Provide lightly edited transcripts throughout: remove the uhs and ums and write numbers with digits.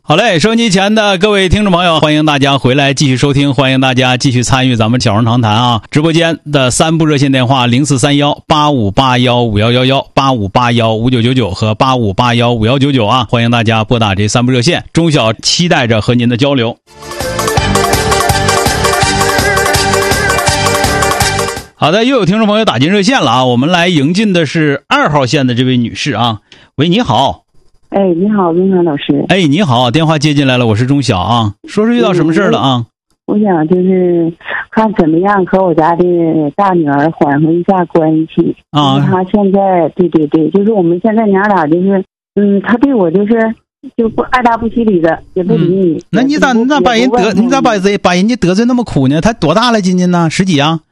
好嘞，收音机前的各位听众朋友，欢迎大家回来继续收听，欢迎大家继续参与咱们小人长谈啊！直播间的3部热线电话043185815111、85815999和85815199啊，欢迎大家拨打这3部热线，中小期待着和您的交流。好的，又有听众朋友打进热线了啊！我们来迎进的是2号线的这位女士啊，喂，你好。 哎，你好，钟晓老师。 哎，你好，电话接进来了，我是钟晓啊。说是遇到什么事了啊？ 我想就是看怎么样和我家的大女儿缓和一下关系啊。她现在对，就是我们现在娘俩就是，她对我就不爱答不起理的，也不理你。 那你咋把人把人家得罪那么苦呢？她多大了？今年呢？10几啊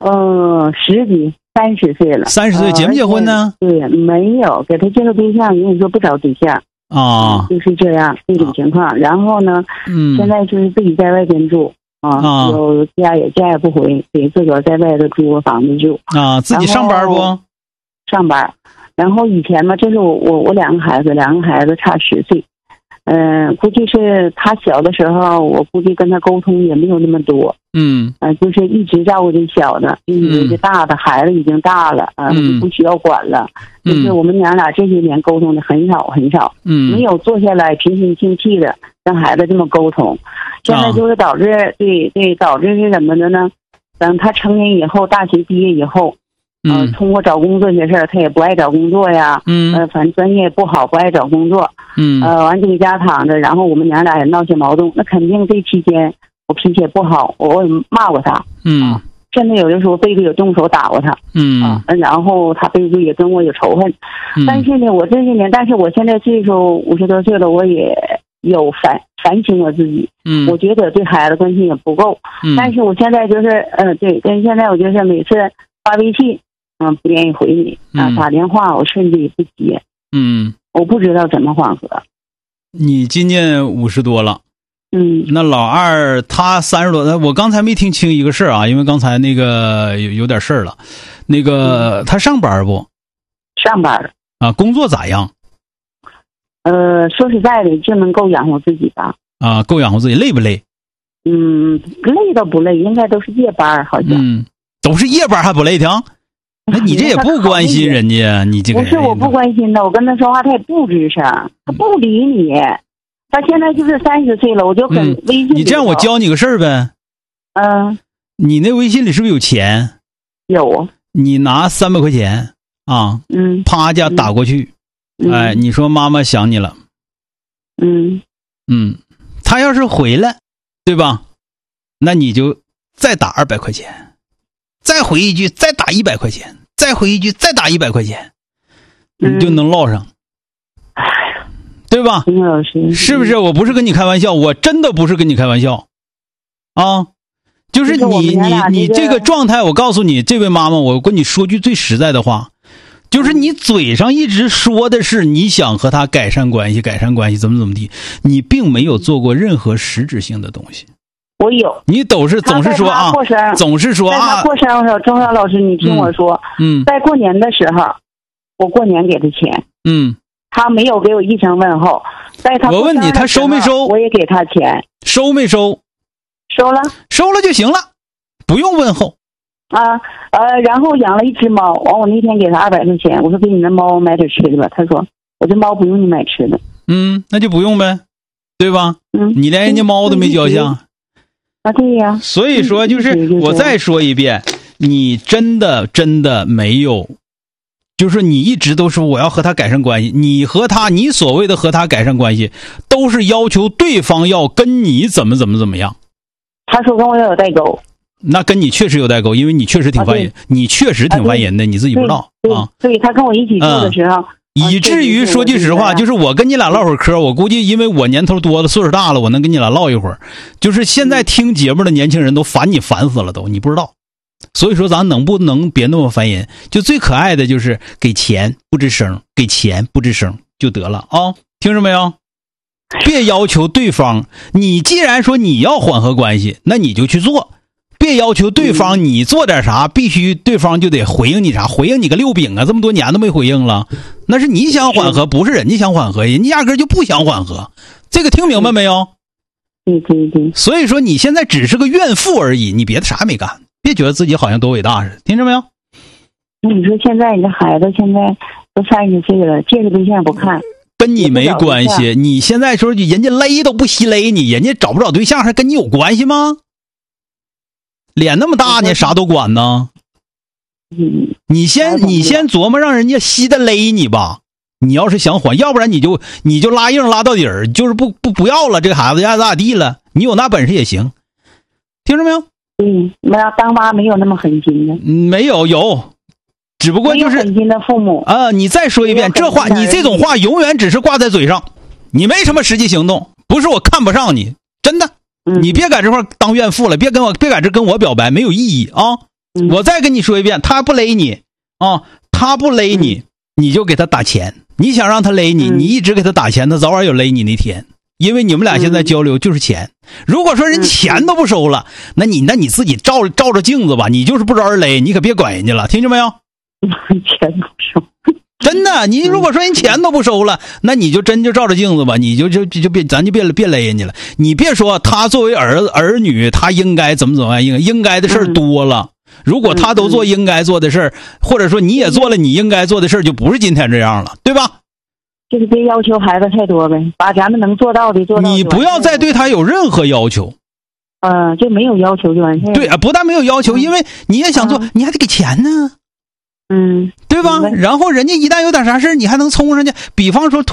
？10几，30岁了。 30岁，结没结婚呢？ 对，没有，给她介绍对象，人家说不找对象。就是这样这种情况。然后呢，现在就是自己在外边住啊，有家也不回，给自个儿在外头租个房子住啊。自己上班不？ 上班。然后以前嘛，这是我2个孩子差10岁。估计是他小的时候，我估计跟他沟通也没有那么多。就是一直照顾这小的，因为这大的孩子已经大了不需要管了。就是我们娘俩这些年沟通的很少，没有坐下来平心静气的让孩子这么沟通。现在就是导致导致是什么的呢？等他成年以后，大学毕业以后。通过找工作这事儿，他也不爱找工作呀。反正专业不好，不爱找工作。完就在家躺着，然后我们娘俩也闹些矛盾。那肯定这期间我脾气也不好，我也骂过他。甚至有的时候背地也动手打过他。然后他背地也跟我有仇恨。但是呢，我这些年，但是我现在岁数50多岁了，我也有反省我自己。我觉得对孩子关心也不够。但是我现在就是跟现在我就是每次发微信。不愿意回你打电话我甚至也不接。我不知道怎么缓和。 你今年50多了。那老二他30多，我刚才没听清一个事儿啊，因为刚才那个有点事儿了。那个他上班不？ 上班啊，工作咋样？ 说实在的，就能够养活自己吧。 够养活自己，累不累？ 累倒不累，应该都是夜班，好像。 都是夜班还不累挺？那你这也不关心人家，你这个不是我不关心的，我跟他说话他也不吱声，他不理你。他现在就是30岁了，我就很微信。 你这样我教你个事儿呗。你那微信里是不是有钱？ 有。 你拿300块钱啊，啪家打过去。哎，你说妈妈想你了。他要是回来，对吧？那你就再打200块钱。再回一句，再打100块钱，再回一句，再打100块钱，你就能落上，对吧？是不是？我不是跟你开玩笑，我真的不是跟你开玩笑啊！就是你这个状态，我告诉你，这位妈妈，我跟你说句最实在的话，就是你嘴上一直说的是你想和他改善关系，怎么地，你并没有做过任何实质性的东西。 我有， 你总是说啊，总是说啊。 过生日，钟晓老师，你听我说，在过年的时候，我过年给他钱，他没有给我一声问候。在他我问你，他收没收？ 我也给他钱， 收没收？ 收了， 收了就行了，不用问候。 然后养了一只猫，完我那天给他200块钱，我说给你的猫买点吃的吧，他说我这猫不用你买吃的。 那就不用呗，对吧？你连人家猫都没交下。 对呀。 所以说就是我再说一遍，你真的没有，就是你一直都说我要和他改善关系，你所谓的和他改善关系，都是要求对方要跟你怎么样。 他说跟我要有代沟。 那跟你确实有代沟，因为你确实挺烦人，你确实挺烦人的，你自己不知道啊。 对，他跟我一起住的时候。 以至于说句实话，就是我跟你俩唠会儿嗑，我估计因为我年头多了，岁数大了，我能跟你俩唠一会儿。就是现在听节目的年轻人都烦你烦死了都，你不知道。所以说咱能不能别那么烦人？就最可爱的就是给钱不吱声，给钱不吱声就得了啊！听着没有？别要求对方，你既然说你要缓和关系，那你就去做。别要求对方你做点啥，必须对方就得回应你啥，回应你个6饼啊！这么多年都没回应了，那是你想缓和，不是人家想缓和，人家压根就不想缓和。 这个听明白没有？ 对。 所以说你现在只是个怨妇而已，你别的啥也没干，别觉得自己好像多伟大似的，听着没有？ 那你说现在你这孩子现在都30岁了，介绍对象不看， 跟你没关系。你现在说人家勒都不惜勒你，人家找不找对象还跟你有关系吗？脸那么大呢，啥都管呢。你先琢磨让人家稀的勒你吧。你要是想缓，要不然你就拉硬拉到底儿，就是不要了，这个孩子爱咋地了，你有那本事也行，听着没有？ 当妈没有那么狠心的。 没有，只不过就是狠心的父母啊。你再说一遍这话，你这种话永远只是挂在嘴上，你没什么实际行动。不是我看不上你，真的，你别在这块当怨妇了，别在这跟我表白，没有意义啊。我再跟你说一遍，他不勒你啊，他不勒你，你就给他打钱。你想让他勒你，你一直给他打钱，他早晚有勒你那天。因为你们俩现在交流就是钱。如果说人钱都不收了，那你自己照着镜子吧，你就是不招人勒，你可别管人家了，听见没有？ 钱都不收， 真的。你如果说人钱都不收了，那你就照着镜子吧，你咱就别勒人家了。你别说他作为儿女，他应该怎么样，应该的事儿多了。如果他都做应该做的事儿，或者说你也做了你应该做的事儿，就不是今天这样了，对吧？ 就是别要求孩子太多呗，把咱们能做到的做到。 你不要再对他有任何要求。 就没有要求就完事儿。 对啊，不但没有要求，因为你也想做，你还得给钱呢。对吧？然后人家一旦有点啥事你还能冲上去。比方说